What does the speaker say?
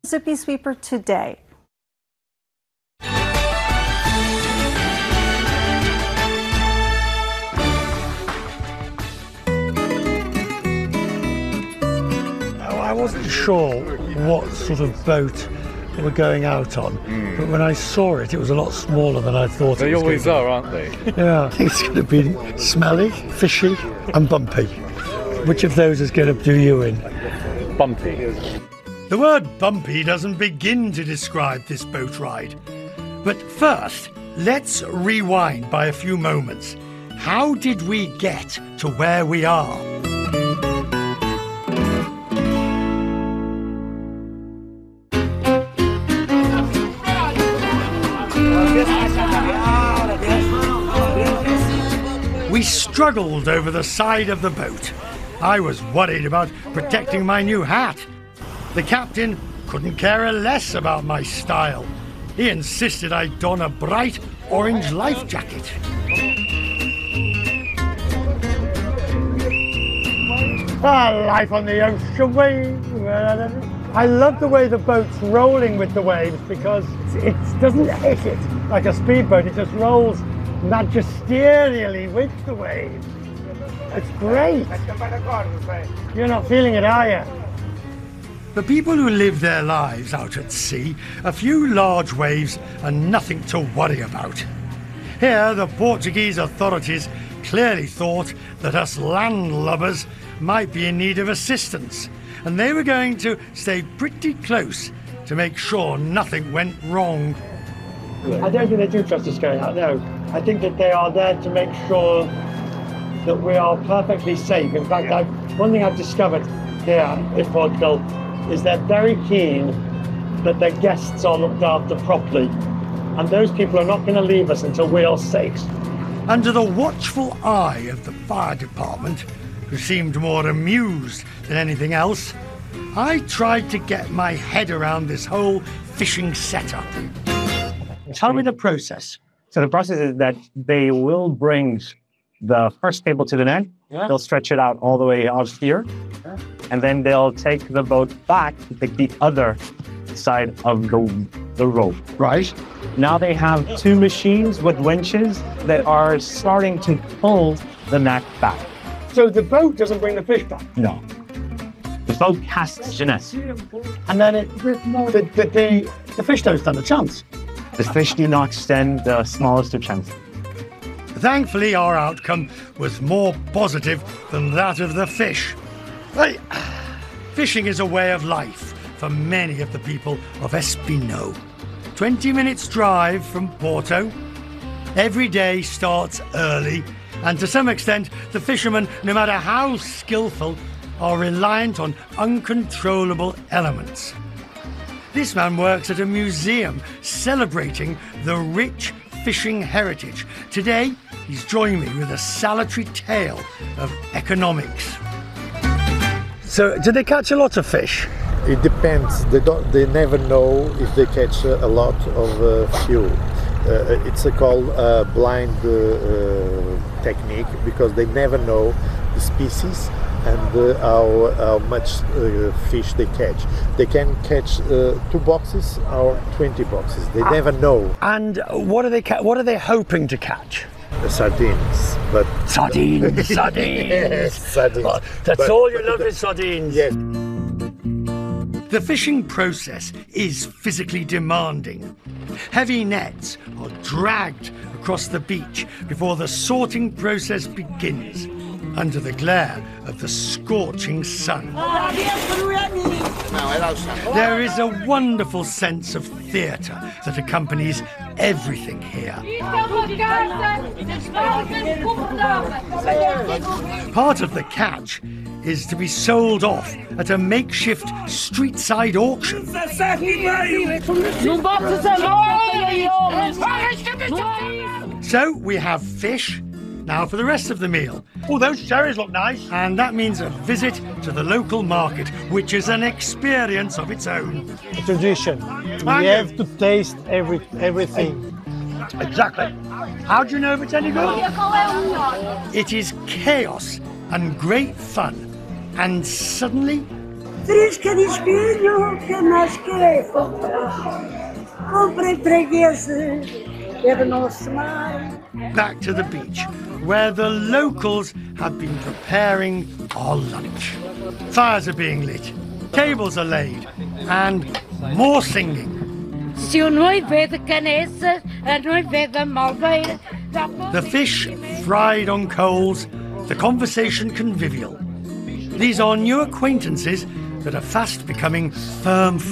Zippy Sweeper today. I wasn't sure what sort of boat they were going out on, but when I saw it, it was a lot smaller than I thought They it was always going are, aren't they? to be. Yeah, I think it's going to be smelly, fishy and bumpy. Which of those is going to do you in? Bumpy. The word bumpy doesn't begin to describe this boat ride. But first, let's rewind by a few moments. How did we get to where we are? We struggled over the side of the boat. I was worried about protecting my new hat. The captain couldn't care less about my style. He insisted I don a bright orange life jacket. Life on the ocean wave. I love the way the boat's rolling with the waves because it doesn't hit it like a speedboat. It just rolls magisterially with the waves. It's great. You're not feeling it, are you? For people who live their lives out at sea, a few large waves are nothing to worry about. Here, the Portuguese authorities clearly thought that us landlubbers might be in need of assistance, and they were going to stay pretty close to make sure nothing went wrong. I don't think they do trust us going out, no. I think that they are there to make sure that we are perfectly safe. In fact, one thing I've discovered here in Portugal is they're very keen that their guests are looked after properly. And those people are not going to leave us until we are safe. Under the watchful eye of the fire department, who seemed more amused than anything else, I tried to get my head around this whole fishing setup. Tell me the process. So the process is that they will bring the first cable to the net. Yeah. They'll stretch it out all the way out here. Yeah. And then they'll take the boat back to take the other side of the rope. Right. Now they have two machines with winches that are starting to pull the net back. So the boat doesn't bring the fish back? No. The boat casts Jeunesse. And then the fish don't stand a chance? The fish do not stand the smallest of chances. Thankfully, our outcome was more positive than that of the fish. Fishing is a way of life for many of the people of Espinho. 20 minutes drive from Porto. Every day starts early, and to some extent, the fishermen, no matter how skillful, are reliant on uncontrollable elements. This man works at a museum celebrating the rich fishing heritage. Today, he's joined me with a salutary tale of economics. So, do they catch a lot of fish? It depends. They never know if they catch a lot of fuel. It's called blind technique because they never know the species and how much fish they catch. They can catch 2 boxes or 20 boxes. They never know. And what are they hoping to catch? Sardines, but sardines. Yes, sardines. Oh, that's all you love is sardines. Yes. The fishing process is physically demanding. Heavy nets are dragged across the beach before the sorting process begins, under the glare of the scorching sun. There is a wonderful sense of theatre that accompanies everything here. Part of the catch is to be sold off at a makeshift street-side auction. So we have fish. Now for the rest of the meal. Oh, those cherries look nice. And that means a visit to the local market, which is an experience of its own. A tradition. We have to taste everything. Exactly. How do you know if it's any good? It is chaos and great fun. And suddenly, Trisca di spillo che mais quer comprar. Comprei fregueses pelo nosso mar. Back to the beach, where the locals have been preparing our lunch. Fires are being lit, tables are laid, and more singing. Se o noivo é de Canessas, a noiva é da Malveira. The fish fried on coals, the conversation convivial. These are new acquaintances that are fast becoming firm